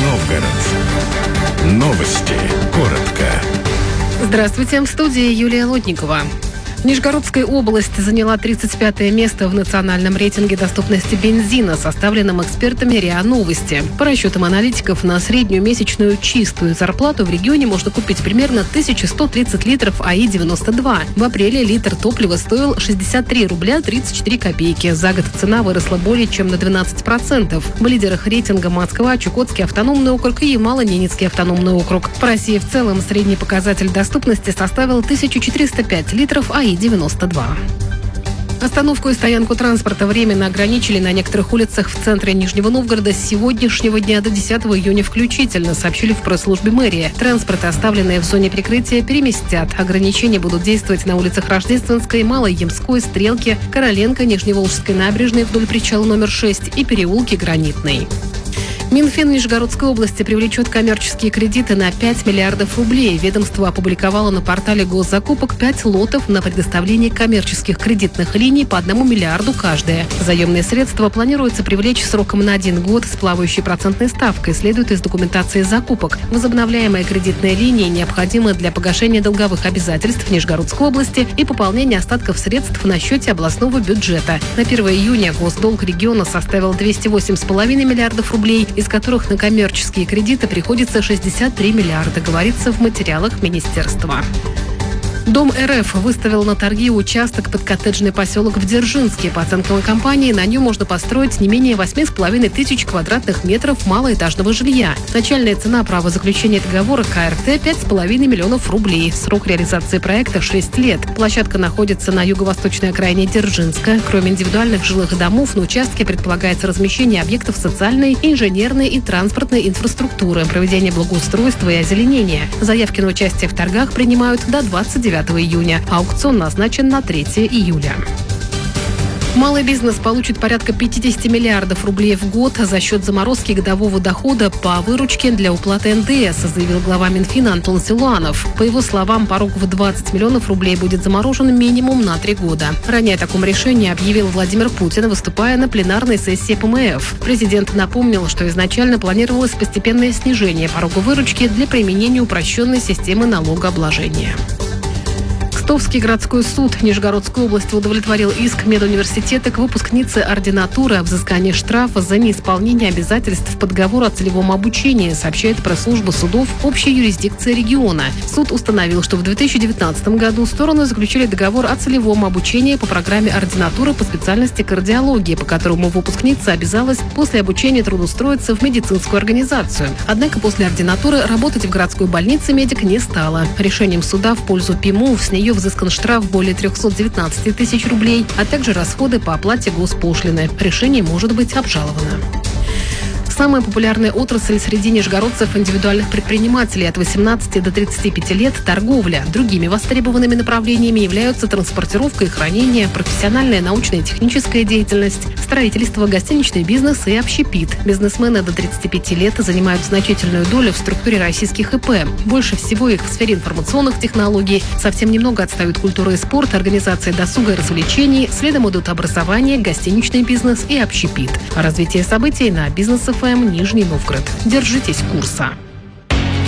Новгород. Новости. Коротко. Здравствуйте, в студии Юлия Лотникова. Нижегородская область заняла 35-е место в национальном рейтинге доступности бензина, составленном экспертами РИА Новости. По расчетам аналитиков, на среднюю месячную чистую зарплату в регионе можно купить примерно 1130 литров АИ-92. В апреле литр топлива стоил 63 рубля 34 копейки. За год цена выросла более чем на 12%. В лидерах рейтинга Москва, Чукотский автономный округ и Ямало-Ненецкий автономный округ. По России в целом средний показатель доступности составил 1405 литров АИ-92. Остановку и стоянку транспорта временно ограничили на некоторых улицах в центре Нижнего Новгорода с сегодняшнего дня до 10 июня включительно, сообщили в пресс-службе мэрии. Транспорты, оставленные в зоне прикрытия, переместят. Ограничения будут действовать на улицах Рождественской, Малой Ямской, Стрелки, Короленко, Нижневолжской набережной вдоль причала номер 6 и переулке Гранитный. Минфин Нижегородской области привлечет коммерческие кредиты на 5 миллиардов рублей. Ведомство опубликовало на портале госзакупок 5 лотов на предоставление коммерческих кредитных линий по 1 миллиарду каждая. Заемные средства планируется привлечь сроком на 1 год с плавающей процентной ставкой, следует из документации закупок. Возобновляемые кредитные линии необходимы для погашения долговых обязательств Нижегородской области и пополнения остатков средств на счете областного бюджета. На 1 июня госдолг региона составил 208,5 миллиардов рублей, из которых на коммерческие кредиты приходится 63 миллиарда, говорится в материалах министерства. Дом РФ выставил на торги участок под коттеджный поселок в Дзержинске. По оценкам компании, на нем можно построить не менее 8,5 тысяч квадратных метров малоэтажного жилья. Начальная цена права заключения договора КРТ – 5,5 миллионов рублей. Срок реализации проекта – 6 лет. Площадка находится на юго-восточной окраине Дзержинска. Кроме индивидуальных жилых домов, на участке предполагается размещение объектов социальной, инженерной и транспортной инфраструктуры, проведение благоустройства и озеленения. Заявки на участие в торгах принимают до 29 июня. Аукцион назначен на 3 июля. Малый бизнес получит порядка 50 миллиардов рублей в год за счет заморозки годового дохода по выручке для уплаты НДС, заявил глава Минфина Антон Силуанов. По его словам, порог в 20 миллионов рублей будет заморожен минимум на 3 года. Ранее о таком решении объявил Владимир Путин, выступая на пленарной сессии ПМФ. Президент напомнил, что изначально планировалось постепенное снижение порога выручки для применения упрощенной системы налогообложения. Ростовский городской суд Нижегородской области удовлетворил иск медуниверситета к выпускнице ординатуры о взыскании штрафа за неисполнение обязательств по договору о целевом обучении, сообщает пресс-служба судов общей юрисдикции региона. Суд установил, что в 2019 году стороны заключили договор о целевом обучении по программе ординатуры по специальности кардиологии, по которому выпускница обязалась после обучения трудоустроиться в медицинскую организацию. Однако после ординатуры работать в городской больнице медик не стала. Решением суда в пользу ПИМУ с нее взыскан штраф более 319 тысяч рублей, а также расходы по оплате госпошлины. Решение может быть обжаловано. Самая популярная отрасль среди нижегородцев индивидуальных предпринимателей от 18 до 35 лет – торговля. Другими востребованными направлениями являются транспортировка и хранение, профессиональная научная и техническая деятельность, строительство, гостиничный бизнес и общепит. Бизнесмены до 35 лет занимают значительную долю в структуре российских ИП. Больше всего их в сфере информационных технологий. Совсем немного отстают культура и спорт, организация досуга и развлечений. Следом идут образование, гостиничный бизнес и общепит. Развитие событий на Бизнес ФМ Нижний Новгород. Держитесь курса.